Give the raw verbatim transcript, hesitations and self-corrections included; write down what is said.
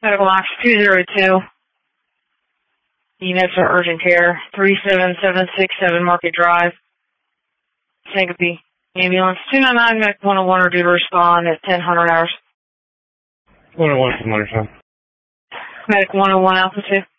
Medical Box two zero two. Units are urgent care. three seven seven six seven Market Drive. Syncope. Ambulance two nine nine, Medic one oh one are due to respond at ten hundred hours. one oh one from Wintertime. Medic one oh one Alpha two.